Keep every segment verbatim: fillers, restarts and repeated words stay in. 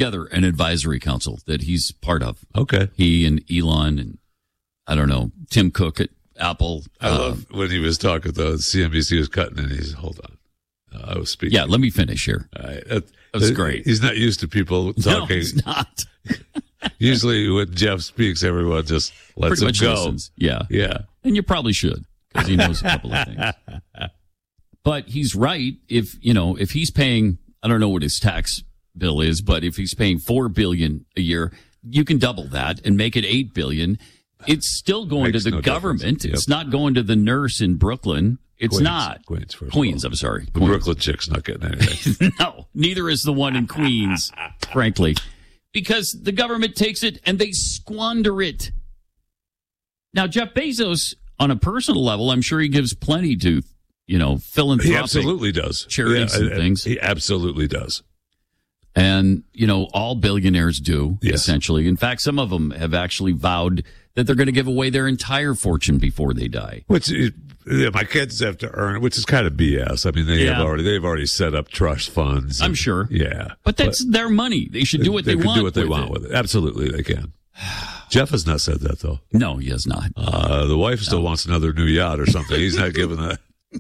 together an advisory council that he's part of. Okay. He and Elon and, I don't know, Tim Cook at Apple. I uh, love when he was talking, though, C N B C was cutting and he's, hold on. Uh, I was speaking. Yeah, let me finish here. All right. That, That was great. He's not used to people talking. No, he's not. Usually when Jeff speaks, everyone just lets Pretty him much go. listens. Yeah. Yeah. And you probably should, because he knows a couple of things. But he's right. If, you know, if he's paying, I don't know what his tax bill is, but if he's paying four billion dollars a year, you can double that and make it eight billion dollars. It's still going Makes to the no government. Yep. It's not going to the nurse in Brooklyn. It's Queens. not. Queens, first Queens, of all. I'm sorry. The Queens. Brooklyn chick's not getting anything. No, neither is the one in Queens, frankly, because the government takes it and they squander it. Now, Jeff Bezos, on a personal level, I'm sure he gives plenty to, you know, philanthropic He absolutely does. charities Yeah, and things. He absolutely does. And, you know, all billionaires do, Yes. essentially. In fact, some of them have actually vowed that they're going to give away their entire fortune before they die. Which is, yeah, my kids have to earn, which is kind of B S. I mean, they Yeah. have already they've already set up trust funds. I'm and- sure. Yeah, But that's their money. They should do what they, they can want do what they with want it. with it. Absolutely, they can. Jeff has not said that though. No, he has not. Uh, the wife still wants another new yacht or something. He's not giving that.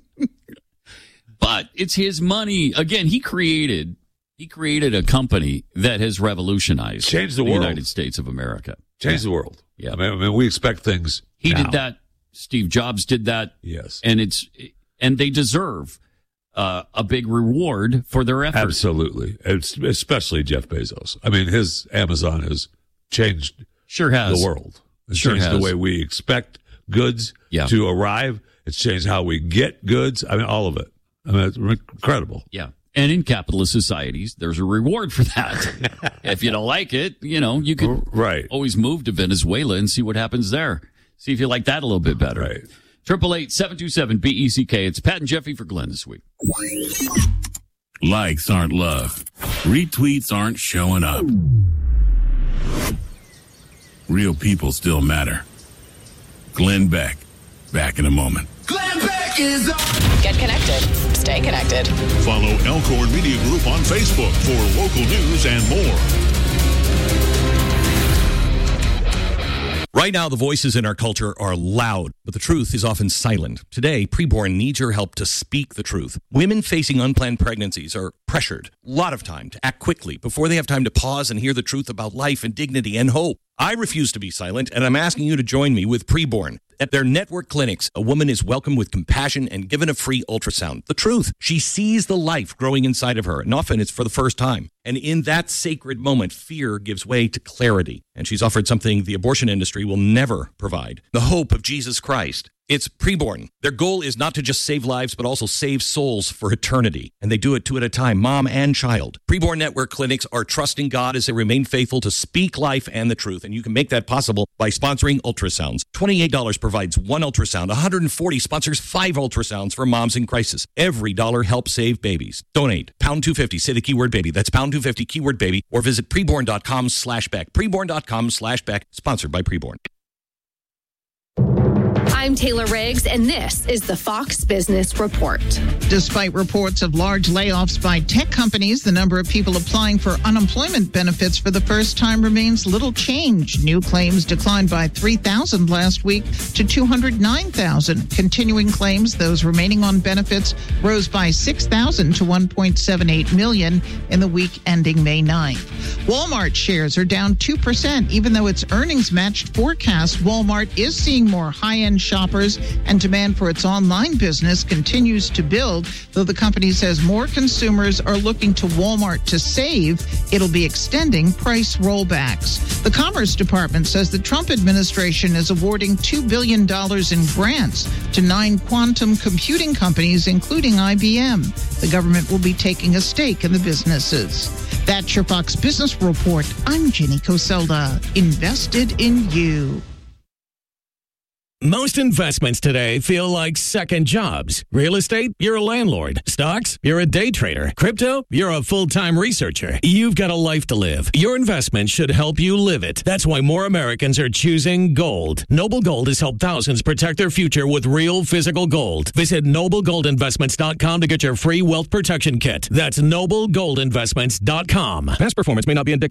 But it's his money. Again, he created he created a company that has revolutionized Changed the world. United States of America. Change the world. Yeah. I mean, I mean, we expect things. He now. did that. Steve Jobs did that. Yes. And it's and they deserve uh, a big reward for their efforts. Absolutely. It's, especially Jeff Bezos. I mean, his Amazon has changed Sure has. the world. It's Sure changed has. the way we expect goods Yeah. to arrive. It's changed how we get goods. I mean, all of it. I mean, it's incredible. Yeah. And in capitalist societies, there's a reward for that. If you don't like it, you know, you could Right. always move to Venezuela and see what happens there. See if you like that a little bit better. Right. Triple eight seven two seven B E C K. It's Pat and Jeffy for Glenn this week. Likes aren't love. Retweets aren't showing up. Real people still matter. Glenn Beck. Back in a moment. Glenn Beck is on. Get connected. Stay connected. Follow Elkhorn Media Group on Facebook for local news and more. Right now, the voices in our culture are loud, but the truth is often silent. Today, Preborn needs your help to speak the truth. Women facing unplanned pregnancies are pressured a lot of time to act quickly before they have time to pause and hear the truth about life and dignity and hope. I refuse to be silent, and I'm asking you to join me with Preborn. At their network clinics, a woman is welcomed with compassion and given a free ultrasound. The truth, she sees the life growing inside of her, and often it's for the first time. And in that sacred moment, fear gives way to clarity. And she's offered something the abortion industry will never provide, the hope of Jesus Christ. It's Preborn. Their goal is not to just save lives, but also save souls for eternity. And they do it two at a time, mom and child. Preborn Network clinics are trusting God as they remain faithful to speak life and the truth. And you can make that possible by sponsoring ultrasounds. twenty-eight dollars provides one ultrasound. one hundred forty dollars sponsors five ultrasounds for moms in crisis. Every dollar helps save babies. Donate. Pound two fifty. Say the keyword baby. That's pound two fifty, keyword baby. Or visit preborn.com slash Beck. Preborn.com slash Beck. Sponsored by Preborn. I'm Taylor Riggs, and this is the Fox Business Report. Despite reports of large layoffs by tech companies, the number of people applying for unemployment benefits for the first time remains little changed. New claims declined by three thousand last week to two hundred nine thousand. Continuing claims, those remaining on benefits, rose by six thousand to one point seven eight million in the week ending May ninth. Walmart shares are down two percent, even though its earnings matched forecasts. Walmart is seeing more high-end shoppers, and demand for its online business continues to build, though the company says more consumers are looking to Walmart to save. It'll be extending price rollbacks. The Commerce Department says the Trump administration is awarding two billion dollars in grants to nine quantum computing companies, including I B M. The government will be taking a stake in the businesses. That's your Fox Business Report. I'm Jenny Coselda. Invested in you. Most investments today feel like second jobs. Real estate, you're a landlord. Stocks, you're a day trader. Crypto, you're a full-time researcher. You've got a life to live. Your investment should help you live it. That's why more Americans are choosing gold. Noble Gold has helped thousands protect their future with real physical gold. Visit noble gold investments dot com to get your free wealth protection kit. That's noble gold investments dot com. Past performance may not be indicative